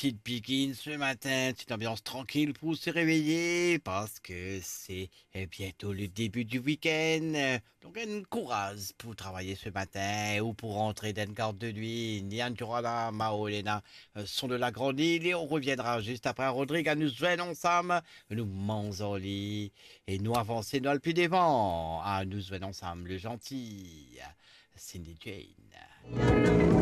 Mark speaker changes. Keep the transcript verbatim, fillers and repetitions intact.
Speaker 1: petite piquine ce matin, petite ambiance tranquille pour se réveiller parce que c'est eh, bientôt le début du week-end. Donc un courage pour travailler ce matin ou pour rentrer dans une garde de nuit. Nian Turana, Maolena euh, sont de la grande île et on reviendra juste après Rodrigue à nous joindre ensemble, nous mangeons lit et nous avancer dans le plus des vents. À nous joindre ensemble, le gentil Cindy Jane.